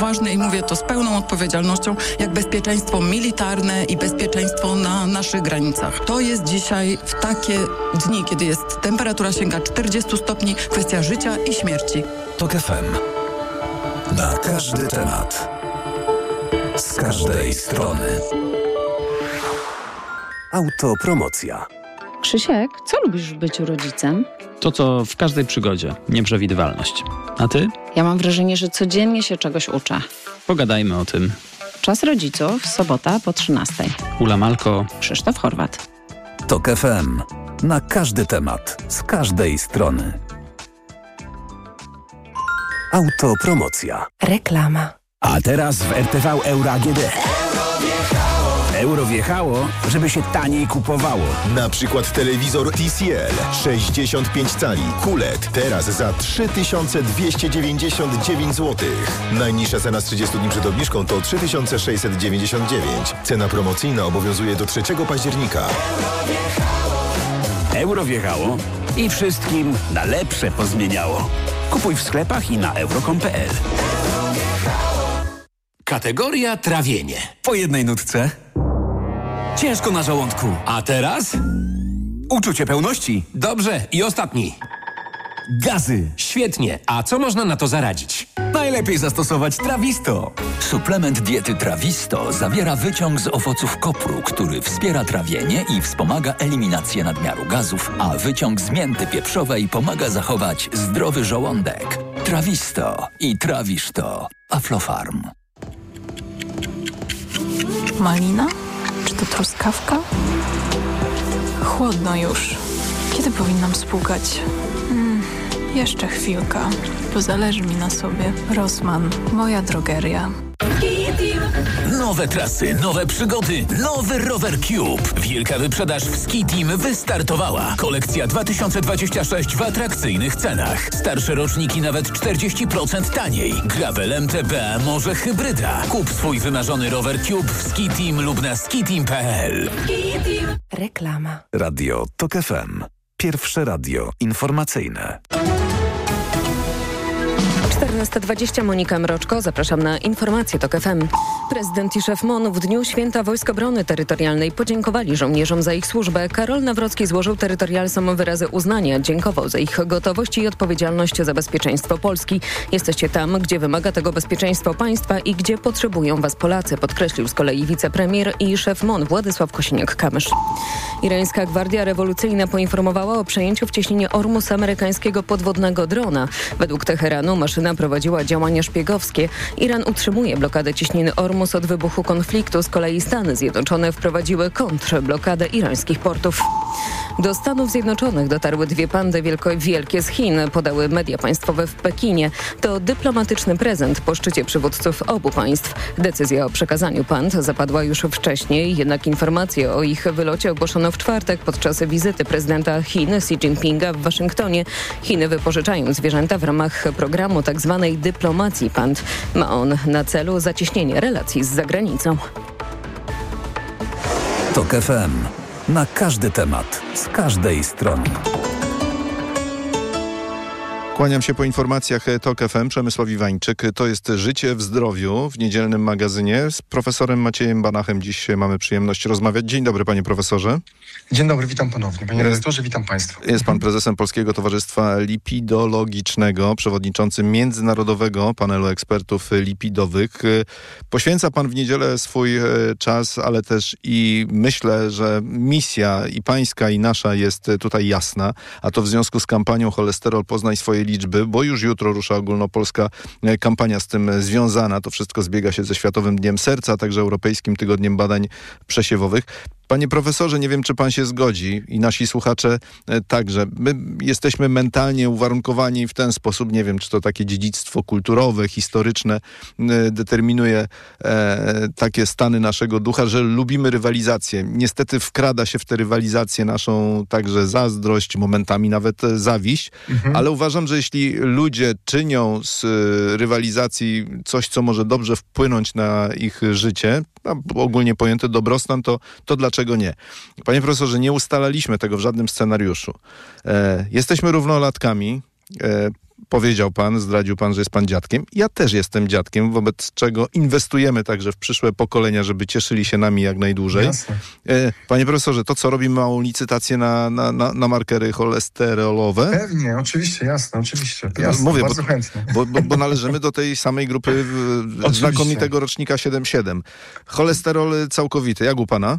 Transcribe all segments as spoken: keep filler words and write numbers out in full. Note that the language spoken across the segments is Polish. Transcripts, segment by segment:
ważne i mówię to z pełną odpowiedzialnością, jak bezpieczeństwo militarne i bezpieczeństwo na naszych granicach. To jest dzisiaj w takie dni, kiedy jest temperatura sięga czterdziestu stopni, kwestia życia i śmierci. TOK F M. Na każdy temat. Z każdej strony. Autopromocja. Krzysiek, co lubisz w byciu rodzicem? To, co w każdej przygodzie. Nieprzewidywalność. A ty? Ja mam wrażenie, że codziennie się czegoś uczę. Pogadajmy o tym. Czas rodziców, sobota po trzynastej. Ula Malko. Krzysztof Horwat. TOK F M. Na każdy temat. Z każdej strony. Autopromocja. Reklama. A teraz w R T V Euro A G D. Euro wjechało, żeby się taniej kupowało. Na przykład telewizor T C L sześćdziesiąt pięć cali Q L E D teraz za trzy tysiące dwieście dziewięćdziesiąt dziewięć złotych. Najniższa cena z trzydziestu dni przed obniżką to trzy tysiące sześćset dziewięćdziesiąt dziewięć. Cena promocyjna obowiązuje do trzeciego października. Euro wjechało i wszystkim na lepsze pozmieniało. Kupuj w sklepach i na euro kropka com kropka p l. Kategoria trawienie. Po jednej nutce. Ciężko na żołądku. A teraz? Uczucie pełności. Dobrze, i ostatni. Gazy. Świetnie. A co można na to zaradzić? Najlepiej zastosować Trawisto. Suplement diety Trawisto zawiera wyciąg z owoców kopru, który wspiera trawienie i wspomaga eliminację nadmiaru gazów, a wyciąg z mięty pieprzowej pomaga zachować zdrowy żołądek. Trawisto i trawisz to. Aflofarm. Malina? Czy to truskawka? Chłodno już. Kiedy powinnam spłukać? Hmm, jeszcze chwilka, bo zależy mi na sobie. Rossmann, moja drogeria. Nowe trasy, nowe przygody, nowy Rower Cube. Wielka wyprzedaż w Ski Team wystartowała. Kolekcja dwa tysiące dwadzieścia sześć w atrakcyjnych cenach. Starsze roczniki nawet czterdzieści procent taniej. Gravel, M T B, może hybryda. Kup swój wymarzony Rower Cube w Ski Team lub na skiteam kropka p l. Reklama. Radio TOK F M. Pierwsze radio informacyjne. czternasta dwadzieścia, Monika Mroczko. Zapraszam na informacje TOK F M. Prezydent i szef M O N w dniu Święta Wojsk Obrony Terytorialnej podziękowali żołnierzom za ich służbę. Karol Nawrocki złożył terytorialsom wyrazy uznania. Dziękował za ich gotowość i odpowiedzialność za bezpieczeństwo Polski. Jesteście tam, gdzie wymaga tego bezpieczeństwo państwa i gdzie potrzebują was Polacy, podkreślił z kolei wicepremier i szef M O N Władysław Kosiniak-Kamysz. Irańska Gwardia Rewolucyjna poinformowała o przejęciu w cieśninie Ormus amerykańskiego podwodnego drona. Według Teheranu maszyna prowadziła działania szpiegowskie. Iran utrzymuje blokadę cieśniny Ormus od wybuchu konfliktu. Z kolei Stany Zjednoczone wprowadziły kontrzblokadę irańskich portów. Do Stanów Zjednoczonych dotarły dwie pandy wielko- wielkie z Chin, podały media państwowe w Pekinie. To dyplomatyczny prezent po szczycie przywódców obu państw. Decyzja o przekazaniu pand zapadła już wcześniej, jednak informacje o ich wylocie ogłoszono w czwartek podczas wizyty prezydenta Chin Xi Jinpinga w Waszyngtonie. Chiny wypożyczają zwierzęta w ramach programu tzw. dyplomacji pand. Ma on na celu zacieśnienie relacji z zagranicą. TOK F M. Na każdy temat. Z każdej strony. Kłaniam się po informacjach TOK F M. Przemysław Iwańczyk. To jest Życie w zdrowiu w niedzielnym magazynie. Z profesorem Maciejem Banachem dziś mamy przyjemność rozmawiać. Dzień dobry, panie profesorze. Dzień dobry, witam ponownie. Panie redaktorze, witam państwa. Jest pan prezesem Polskiego Towarzystwa Lipidologicznego, przewodniczącym Międzynarodowego Panelu Ekspertów Lipidowych. Poświęca pan w niedzielę swój czas, ale też i myślę, że misja i pańska, i nasza jest tutaj jasna, a to w związku z kampanią Cholesterol Poznaj swoje liczby, bo już jutro rusza ogólnopolska kampania z tym związana. To wszystko zbiega się ze Światowym Dniem Serca, a także Europejskim Tygodniem Badań Przesiewowych. Panie profesorze, nie wiem, czy pan się zgodzi i nasi słuchacze także. My jesteśmy mentalnie uwarunkowani w ten sposób, nie wiem, czy to takie dziedzictwo kulturowe, historyczne determinuje e, takie stany naszego ducha, że lubimy rywalizację. Niestety wkrada się w tę rywalizację naszą także zazdrość, momentami nawet zawiść, mhm. ale uważam, że jeśli ludzie czynią z rywalizacji coś, co może dobrze wpłynąć na ich życie, a ogólnie pojęty dobrostan, to, to dlaczego nie? Panie profesorze, nie ustalaliśmy tego w żadnym scenariuszu. E, jesteśmy równolatkami. E, powiedział pan, zdradził pan, że jest pan dziadkiem. Ja też jestem dziadkiem, wobec czego inwestujemy także w przyszłe pokolenia, żeby cieszyli się nami jak najdłużej. Jasne. Panie profesorze, to co, robimy małą licytację na, na, na, na markery cholesterolowe? Pewnie, oczywiście, jasne, oczywiście. Jasne, Mówię, bardzo bo, chętnie. Bo, bo, bo należymy do tej samej grupy znakomitego rocznika siedem siedem. Cholesterol całkowity, jak u pana?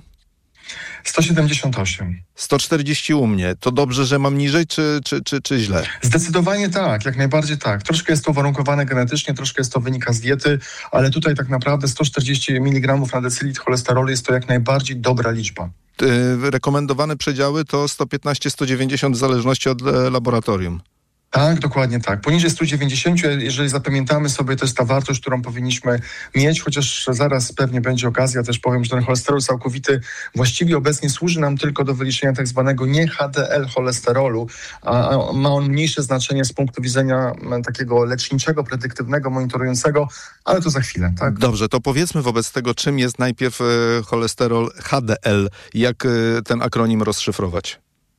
sto siedemdziesiąt osiem. sto czterdzieści u mnie. To dobrze, że mam niżej, czy, czy, czy, czy źle? Zdecydowanie tak, jak najbardziej tak. Troszkę jest to uwarunkowane genetycznie, troszkę jest to wynika z diety, ale tutaj tak naprawdę sto czterdzieści miligramów na decylitr cholesterolu jest to jak najbardziej dobra liczba. Yy, rekomendowane przedziały to sto piętnaście do stu dziewięćdziesięciu w zależności od e, laboratorium. Tak, dokładnie tak. Poniżej stu dziewięćdziesięciu, jeżeli zapamiętamy sobie, to jest ta wartość, którą powinniśmy mieć, chociaż zaraz pewnie będzie okazja, też powiem, że ten cholesterol całkowity właściwie obecnie służy nam tylko do wyliczenia tak zwanego nie H D L cholesterolu, a, a ma on mniejsze znaczenie z punktu widzenia takiego leczniczego, predyktywnego, monitorującego, ale to za chwilę, tak? Dobrze, to powiedzmy wobec tego, czym jest najpierw e, cholesterol H D L, jak e, ten akronim rozszyfrować?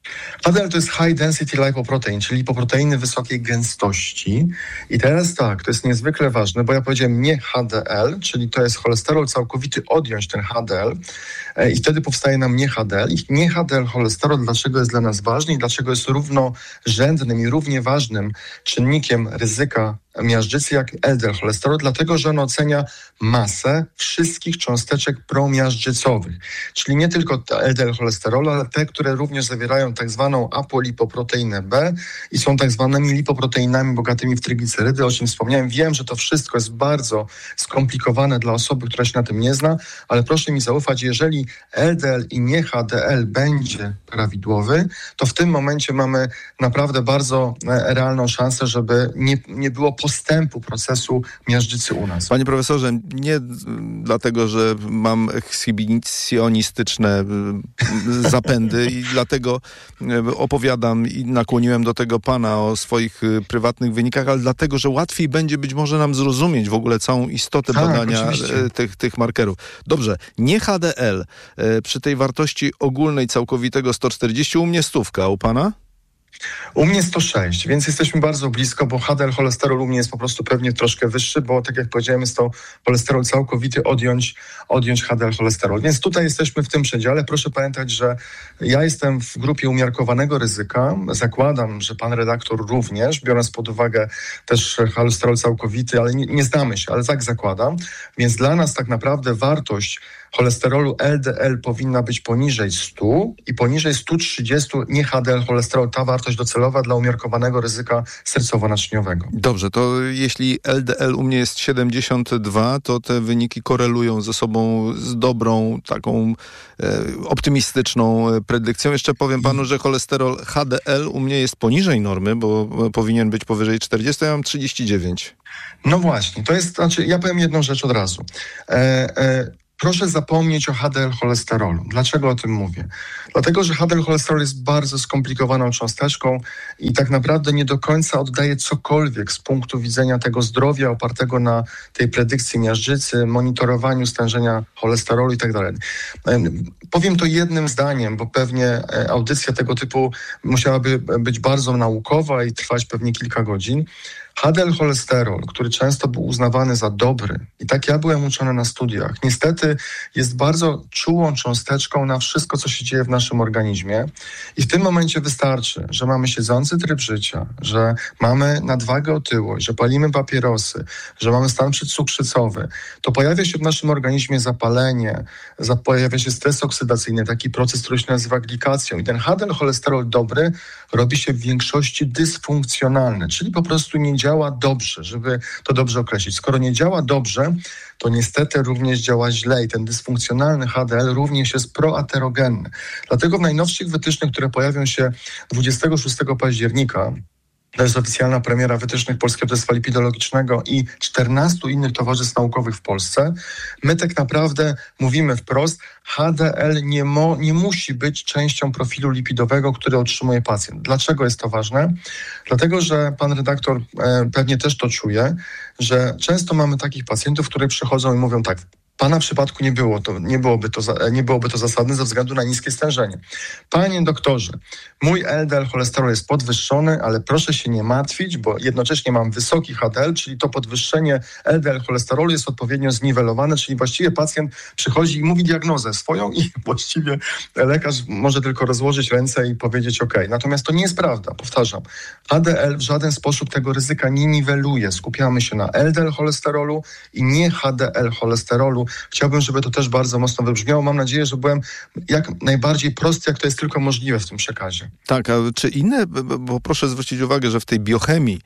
H D L to jest High Density Lipoprotein, czyli lipoproteiny wysokiej gęstości. I teraz tak, to jest niezwykle ważne, bo ja powiedziałem nie H D L, czyli to jest cholesterol całkowity, odjąć ten H D L i wtedy powstaje nam nie H D L. I nie H D L cholesterol, dlaczego jest dla nas ważny i dlaczego jest równorzędnym i równie ważnym czynnikiem ryzyka miażdżycy jak L D L cholesterol, dlatego że on ocenia masę wszystkich cząsteczek promiażdżycowych, czyli nie tylko L D L cholesterolu, ale te, które również zawierają tak zwaną apolipoproteinę B i są tak zwanymi lipoproteinami bogatymi w triglicerydy, o czym wspomniałem. Wiem, że to wszystko jest bardzo skomplikowane dla osoby, która się na tym nie zna, ale proszę mi zaufać, jeżeli L D L i nie H D L będzie prawidłowy, to w tym momencie mamy naprawdę bardzo realną szansę, żeby nie, nie było postępu procesu miażdżycy u nas. Panie profesorze, nie dlatego, że mam ekshibicjonistyczne zapędy i dlatego opowiadam i nakłoniłem do tego pana o swoich prywatnych wynikach, ale dlatego, że łatwiej będzie być może nam zrozumieć w ogóle całą istotę tak, badania tych, tych markerów. Dobrze, nie H D L przy tej wartości ogólnej całkowitego sto czterdzieści, u mnie stówka, u pana? U mnie sto sześć, więc jesteśmy bardzo blisko, bo H D L cholesterol u mnie jest po prostu pewnie troszkę wyższy, bo tak jak powiedziałem, jest to cholesterol całkowity, odjąć, odjąć H D L cholesterol. Więc tutaj jesteśmy w tym przedziale. Proszę pamiętać, że ja jestem w grupie umiarkowanego ryzyka. Zakładam, że pan redaktor również, biorąc pod uwagę też cholesterol całkowity, ale nie, nie znamy się, ale tak zakładam. Więc dla nas tak naprawdę wartość cholesterolu L D L powinna być poniżej stu i poniżej stu trzydziestu nie H D L cholesterol, ta wartość docelowa dla umiarkowanego ryzyka sercowo-naczyniowego. Dobrze, to jeśli L D L u mnie jest siedemdziesiąt dwa, to te wyniki korelują ze sobą z dobrą, taką e, optymistyczną predykcją. Jeszcze powiem panu, że cholesterol H D L u mnie jest poniżej normy, bo powinien być powyżej czterdziestu, ja mam trzydzieści dziewięć. No właśnie, to jest, znaczy ja powiem jedną rzecz od razu. E, e, Proszę zapomnieć o H D L cholesterolu. Dlaczego o tym mówię? Dlatego, że H D L cholesterol jest bardzo skomplikowaną cząsteczką i tak naprawdę nie do końca oddaje cokolwiek z punktu widzenia tego zdrowia opartego na tej predykcji miażdżycy, monitorowaniu stężenia cholesterolu i tak dalej. Powiem to jednym zdaniem, bo pewnie audycja tego typu musiałaby być bardzo naukowa i trwać pewnie kilka godzin. H D L cholesterol, który często był uznawany za dobry i tak ja byłem uczony na studiach, niestety jest bardzo czułą cząsteczką na wszystko, co się dzieje w naszym organizmie i w tym momencie wystarczy, że mamy siedzący tryb życia, że mamy nadwagę, otyłość, że palimy papierosy, że mamy stan przedcukrzycowy, to pojawia się w naszym organizmie zapalenie, pojawia się stres oksydacyjny, taki proces, który się nazywa glikacją i ten H D L cholesterol dobry robi się w większości dysfunkcjonalny, czyli po prostu nie działa dobrze, żeby to dobrze określić. Skoro nie działa dobrze, to niestety również działa źle i ten dysfunkcjonalny H D L również jest proaterogenny. Dlatego w najnowszych wytycznych, które pojawią się dwudziestego szóstego października, to jest oficjalna premiera wytycznych Polskiego Towarzystwa Lipidologicznego i czternastu innych towarzystw naukowych w Polsce. My tak naprawdę mówimy wprost, H D L nie, mo, nie musi być częścią profilu lipidowego, który otrzymuje pacjent. Dlaczego jest to ważne? Dlatego, że pan redaktor e, pewnie też to czuje, że często mamy takich pacjentów, którzy przychodzą i mówią tak, W Pana przypadku nie było to, nie byłoby to, nie byłoby to zasadne ze względu na niskie stężenie. Panie doktorze, mój L D L cholesterol jest podwyższony, ale proszę się nie martwić, bo jednocześnie mam wysoki H D L, czyli to podwyższenie L D L cholesterolu jest odpowiednio zniwelowane, czyli właściwie pacjent przychodzi i mówi diagnozę swoją i właściwie lekarz może tylko rozłożyć ręce i powiedzieć OK. Natomiast to nie jest prawda, powtarzam. H D L w żaden sposób tego ryzyka nie niweluje. Skupiamy się na L D L cholesterolu i nie H D L cholesterolu. Chciałbym, żeby to też bardzo mocno wybrzmiało. Mam nadzieję, że byłem jak najbardziej prosty, jak to jest tylko możliwe w tym przekazie. Tak, a czy inne, bo proszę zwrócić uwagę, że w tej biochemii,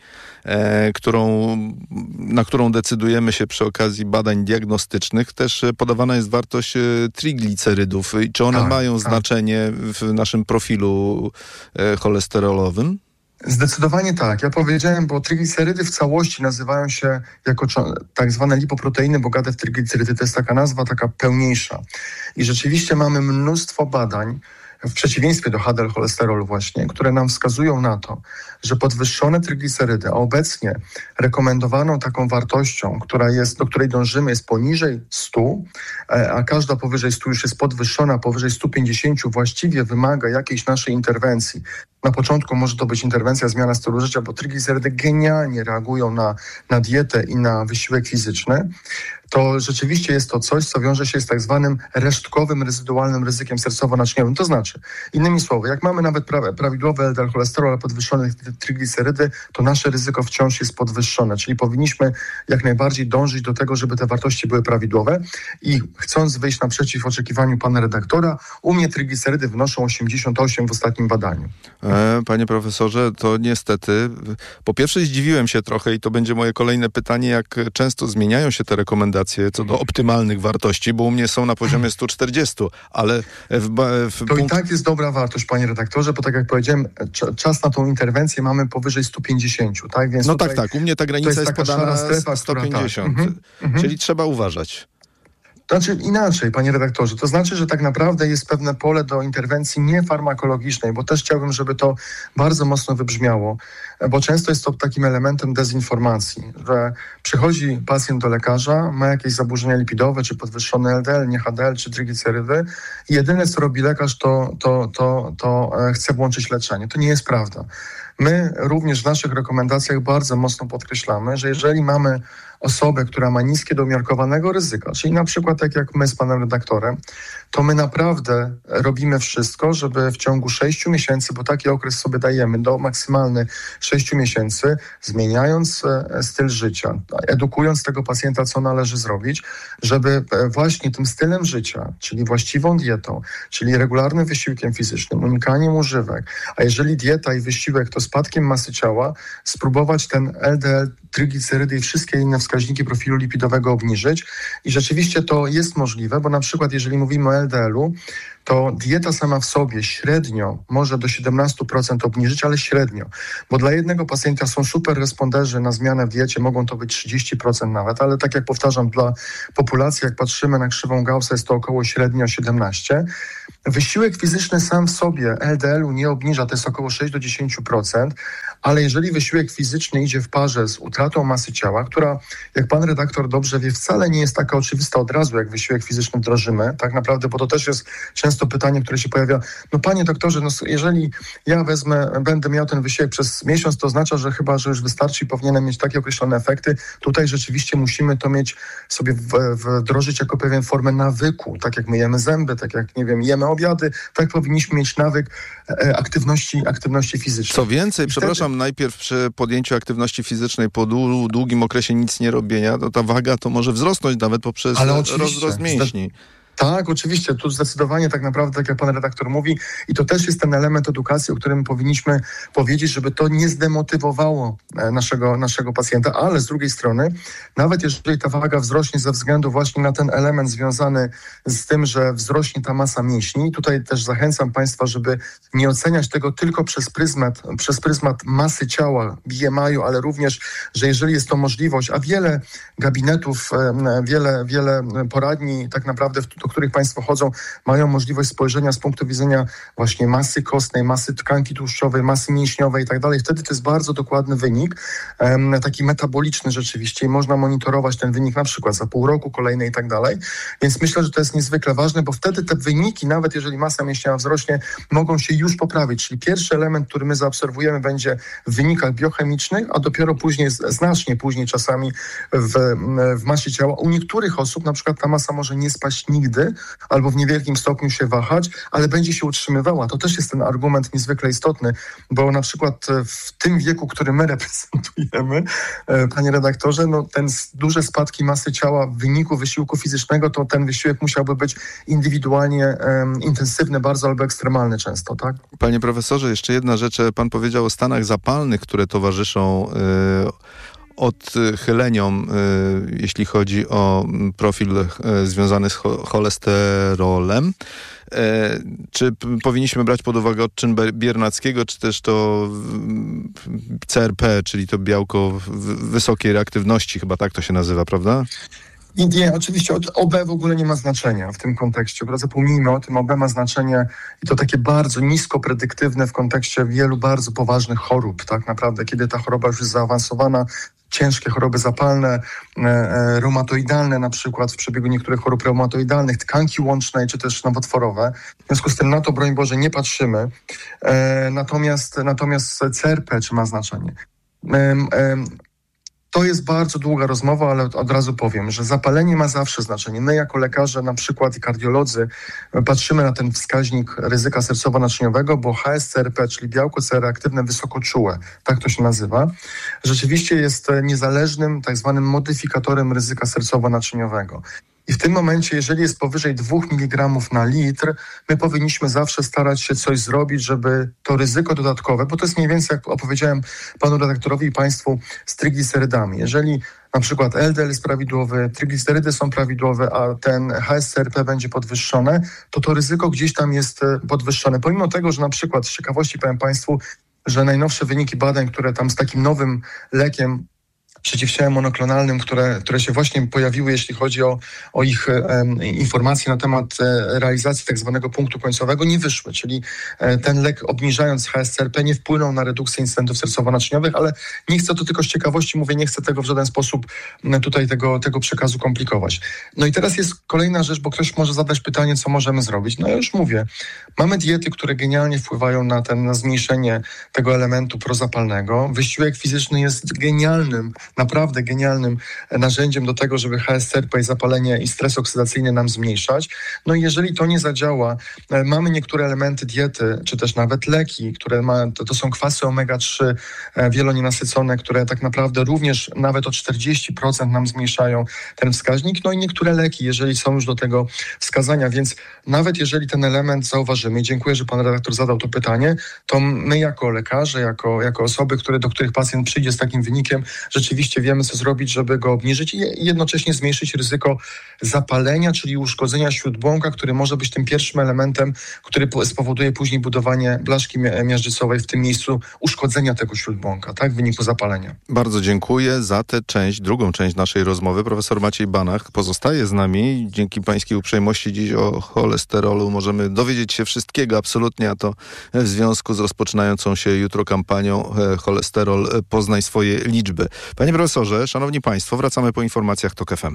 e, którą, na którą decydujemy się przy okazji badań diagnostycznych, też podawana jest wartość triglicerydów. I czy one tak, mają tak. znaczenie w naszym profilu e, cholesterolowym? Zdecydowanie tak. Ja powiedziałem, bo triglicerydy w całości nazywają się jako tak zwane lipoproteiny bogate w triglicerydy. To jest taka nazwa, taka pełniejsza. I rzeczywiście mamy mnóstwo badań, w przeciwieństwie do H D L cholesterolu właśnie, które nam wskazują na to, że podwyższone triglicerydy, a obecnie rekomendowaną taką wartością, która jest, do której dążymy, jest poniżej stu, a każda powyżej stu już jest podwyższona, powyżej stu pięćdziesięciu właściwie wymaga jakiejś naszej interwencji. Na początku może to być interwencja, zmiana stylu życia, bo triglicerydy genialnie reagują na, na dietę i na wysiłek fizyczny. To rzeczywiście jest to coś, co wiąże się z tak zwanym resztkowym, rezydualnym ryzykiem sercowo-naczyniowym. To znaczy, innymi słowy, jak mamy nawet pra- prawidłowy L D L cholesterol, ale podwyższone triglicerydy, to nasze ryzyko wciąż jest podwyższone. Czyli powinniśmy jak najbardziej dążyć do tego, żeby te wartości były prawidłowe. I chcąc wyjść naprzeciw oczekiwaniu pana redaktora, u mnie triglicerydy wynoszą osiemdziesiąt osiem w ostatnim badaniu. E, panie profesorze, to niestety, po pierwsze zdziwiłem się trochę i to będzie moje kolejne pytanie, jak często zmieniają się te rekomendacje co do optymalnych wartości, bo u mnie są na poziomie stu czterdziestu, ale w, w To punkt... i tak jest dobra wartość, panie redaktorze, bo tak jak powiedziałem, cz- czas na tą interwencję mamy powyżej stu pięćdziesięciu, tak? Więc no tutaj, tak, tak, u mnie ta granica jest, jest podana strefa, sto pięćdziesiąt, która, tak. mhm, czyli trzeba uważać. Znaczy inaczej, panie redaktorze, to znaczy, że tak naprawdę jest pewne pole do interwencji niefarmakologicznej, bo też chciałbym, żeby to bardzo mocno wybrzmiało, bo często jest to takim elementem dezinformacji, że przychodzi pacjent do lekarza, ma jakieś zaburzenia lipidowe, czy podwyższony L D L, nie H D L, czy triglicerydy i jedyne, co robi lekarz, to, to, to, to chce włączyć leczenie. To nie jest prawda. My również w naszych rekomendacjach bardzo mocno podkreślamy, że jeżeli mamy osobę, która ma niskie do umiarkowanego ryzyka, czyli na przykład tak jak my z panem redaktorem, to my naprawdę robimy wszystko, żeby w ciągu sześciu miesięcy, bo taki okres sobie dajemy, do maksymalny sześciu miesięcy, zmieniając styl życia, edukując tego pacjenta, co należy zrobić, żeby właśnie tym stylem życia, czyli właściwą dietą, czyli regularnym wysiłkiem fizycznym, unikaniem używek, a jeżeli dieta i wysiłek to spadkiem masy ciała, spróbować ten L D L, triglicerydy i wszystkie inne wskaźniki profilu lipidowego obniżyć. I rzeczywiście to jest możliwe, bo na przykład jeżeli mówimy o L D L-u, to dieta sama w sobie średnio może do siedemnaście procent obniżyć, ale średnio. Bo dla jednego pacjenta są super responderzy na zmianę w diecie, mogą to być trzydzieści procent nawet, ale tak jak powtarzam, dla populacji, jak patrzymy na krzywą Gaussa, jest to około średnio siedemnaście procent. Wysiłek fizyczny sam w sobie L D L-u nie obniża, to jest około sześć do dziesięciu procent, ale jeżeli wysiłek fizyczny idzie w parze z utratą masy ciała, która, jak pan redaktor dobrze wie, wcale nie jest taka oczywista od razu, jak wysiłek fizyczny wdrożymy, tak naprawdę, bo to też jest często pytanie, które się pojawia, no panie doktorze, no jeżeli ja wezmę, będę miał ten wysiłek przez miesiąc, to oznacza, że chyba, że już wystarczy i powinienem mieć takie określone efekty. Tutaj rzeczywiście musimy to mieć sobie w, wdrożyć jako pewien formę nawyku, tak jak myjemy zęby, tak jak, nie wiem, jemy obiady, tak powinniśmy mieć nawyk e, aktywności, aktywności fizycznej. Co więcej, I przepraszam, wtedy... najpierw przy podjęciu aktywności fizycznej po długim okresie nic nie robienia, to ta waga to może wzrosnąć nawet poprzez rozrost mięśni. Tak, oczywiście, tu zdecydowanie tak naprawdę, tak jak pan redaktor mówi, i to też jest ten element edukacji, o którym powinniśmy powiedzieć, żeby to nie zdemotywowało naszego, naszego pacjenta, ale z drugiej strony, nawet jeżeli ta waga wzrośnie ze względu właśnie na ten element związany z tym, że wzrośnie ta masa mięśni, tutaj też zachęcam państwa, żeby nie oceniać tego tylko przez pryzmat, przez pryzmat masy ciała, B M I-u, ale również, że jeżeli jest to możliwość, a wiele gabinetów, wiele, wiele poradni tak naprawdę w po których Państwo chodzą, mają możliwość spojrzenia z punktu widzenia właśnie masy kostnej, masy tkanki tłuszczowej, masy mięśniowej i tak dalej. Wtedy to jest bardzo dokładny wynik, taki metaboliczny rzeczywiście i można monitorować ten wynik na przykład za pół roku, kolejny i tak dalej. Więc myślę, że to jest niezwykle ważne, bo wtedy te wyniki, nawet jeżeli masa mięśniowa wzrośnie, mogą się już poprawić. Czyli pierwszy element, który my zaobserwujemy, będzie w wynikach biochemicznych, a dopiero później, znacznie później czasami w, w masie ciała. U niektórych osób na przykład ta masa może nie spaść nigdy albo w niewielkim stopniu się wahać, ale będzie się utrzymywała. To też jest ten argument niezwykle istotny, bo na przykład w tym wieku, który my reprezentujemy, panie redaktorze, no ten duże spadki masy ciała w wyniku wysiłku fizycznego, to ten wysiłek musiałby być indywidualnie um, intensywny bardzo albo ekstremalny często, tak? Panie profesorze, jeszcze jedna rzecz. Pan powiedział o stanach zapalnych, które towarzyszą yy, odchyleniom, yy, jeśli chodzi o profil yy, związany z cho- cholesterolem. E, czy p- powinniśmy brać pod uwagę odczyn biernackiego, czy też to C R P, czyli to białko w- wysokiej reaktywności, chyba tak to się nazywa, prawda? Nie, nie, oczywiście O B w ogóle nie ma znaczenia w tym kontekście. Zapomnijmy o tym, O B ma znaczenie i to takie bardzo nisko predyktywne w kontekście wielu bardzo poważnych chorób, tak naprawdę, kiedy ta choroba już jest zaawansowana, ciężkie choroby zapalne, e, e, reumatoidalne na przykład, w przebiegu niektórych chorób reumatoidalnych, tkanki łącznej czy też nowotworowe. W związku z tym na to, broń Boże, nie patrzymy. E, natomiast, natomiast C R P czy ma znaczenie? E, e, To jest bardzo długa rozmowa, ale od razu powiem, że zapalenie ma zawsze znaczenie. My jako lekarze, na przykład i kardiolodzy, patrzymy na ten wskaźnik ryzyka sercowo-naczyniowego, bo H S C R P, czyli białko C reaktywne wysokoczułe, tak to się nazywa, rzeczywiście jest niezależnym tak zwanym modyfikatorem ryzyka sercowo-naczyniowego. I w tym momencie, jeżeli jest powyżej dwóch miligramów na litr, my powinniśmy zawsze starać się coś zrobić, żeby to ryzyko dodatkowe, bo to jest mniej więcej, jak opowiedziałem panu redaktorowi i państwu, z triglicerydami. Jeżeli na przykład L D L jest prawidłowy, triglicerydy są prawidłowe, a ten H S C R P będzie podwyższone, to to ryzyko gdzieś tam jest podwyższone. Pomimo tego, że na przykład z ciekawości powiem państwu, że najnowsze wyniki badań, które tam z takim nowym lekiem przeciwciałem monoklonalnym, które, które się właśnie pojawiły, jeśli chodzi o, o ich e, informacje na temat e, realizacji tak zwanego punktu końcowego, nie wyszły. Czyli e, ten lek, obniżając H S C R P, nie wpłynął na redukcję incydentów sercowo-naczyniowych, ale nie chcę to tylko z ciekawości, mówię, nie chcę tego w żaden sposób tutaj tego, tego przekazu komplikować. No i teraz jest kolejna rzecz, bo ktoś może zadać pytanie, co możemy zrobić. No ja już mówię, mamy diety, które genialnie wpływają na, ten, na zmniejszenie tego elementu prozapalnego. Wysiłek fizyczny jest genialnym, naprawdę genialnym narzędziem do tego, żeby H S C R P i zapalenie i stres oksydacyjny nam zmniejszać. No i jeżeli to nie zadziała, mamy niektóre elementy diety, czy też nawet leki, które ma, to, to są kwasy omega trzy wielonienasycone, które tak naprawdę również nawet o czterdzieści procent nam zmniejszają ten wskaźnik. No i niektóre leki, jeżeli są już do tego wskazania, więc nawet jeżeli ten element zauważymy, i dziękuję, że pan redaktor zadał to pytanie, to my jako lekarze, jako, jako osoby, które, do których pacjent przyjdzie z takim wynikiem, rzeczywiście wiemy, co zrobić, żeby go obniżyć i jednocześnie zmniejszyć ryzyko zapalenia, czyli uszkodzenia śródbłąka, który może być tym pierwszym elementem, który spowoduje później budowanie blaszki miażdżycowej w tym miejscu, uszkodzenia tego śródbłąka, tak, w wyniku zapalenia. Bardzo dziękuję za tę część, drugą część naszej rozmowy. Profesor Maciej Banach pozostaje z nami. Dzięki pańskiej uprzejmości dziś o cholesterolu możemy dowiedzieć się wszystkiego absolutnie, a to w związku z rozpoczynającą się jutro kampanią Cholesterol Poznaj swoje liczby. Panie profesorze, szanowni państwo, wracamy po informacjach TOK F M.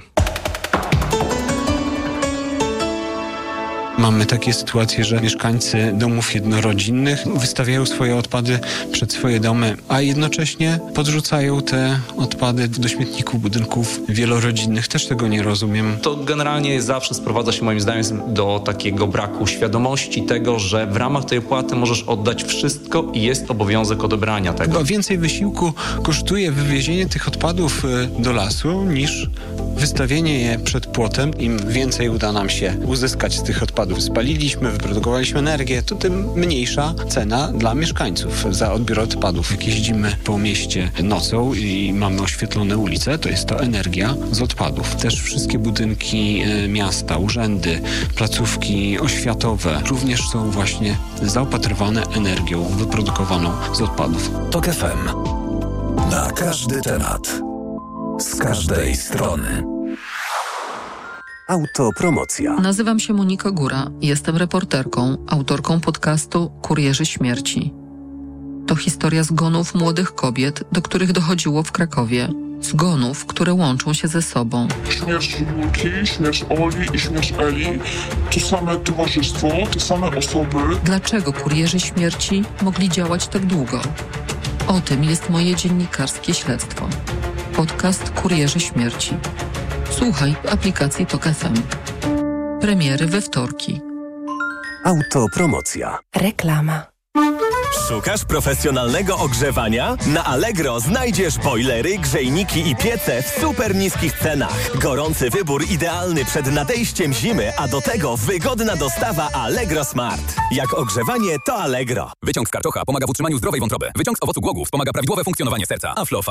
Mamy takie sytuacje, że mieszkańcy domów jednorodzinnych wystawiają swoje odpady przed swoje domy, a jednocześnie podrzucają te odpady do śmietników budynków wielorodzinnych. Też tego nie rozumiem. To generalnie zawsze sprowadza się moim zdaniem do takiego braku świadomości tego, że w ramach tej opłaty możesz oddać wszystko i jest obowiązek odebrania tego. Chyba więcej wysiłku kosztuje wywiezienie tych odpadów do lasu niż wystawienie je przed płotem. Im więcej uda nam się uzyskać z tych odpadów, spaliliśmy, wyprodukowaliśmy energię, to tym mniejsza cena dla mieszkańców za odbiór odpadów. Jak jeździmy po mieście nocą i mamy oświetlone ulice, to jest to energia z odpadów. Też wszystkie budynki miasta, urzędy, placówki oświatowe również są właśnie zaopatrywane energią wyprodukowaną z odpadów. TOK F M. Na każdy temat. Z każdej strony. Autopromocja. Nazywam się Monika Góra. Jestem reporterką, autorką podcastu Kurierzy Śmierci. To historia zgonów młodych kobiet, do których dochodziło w Krakowie. Zgonów, które łączą się ze sobą. Śmierć Julki, śmierć Oli i śmierć Eli to same towarzystwo, te same osoby. Dlaczego kurierzy śmierci mogli działać tak długo? O tym jest moje dziennikarskie śledztwo. Podcast Kurierzy Śmierci. Słuchaj w aplikacji Tok F M. Premiery we wtorki. Autopromocja. Reklama. Szukasz profesjonalnego ogrzewania? Na Allegro znajdziesz bojlery, grzejniki i piece w super niskich cenach. Gorący wybór idealny przed nadejściem zimy, a do tego wygodna dostawa Allegro Smart. Jak ogrzewanie, to Allegro. Wyciąg z karczocha pomaga w utrzymaniu zdrowej wątroby. Wyciąg z owocu głogów wspomaga prawidłowe funkcjonowanie serca. Aflofa.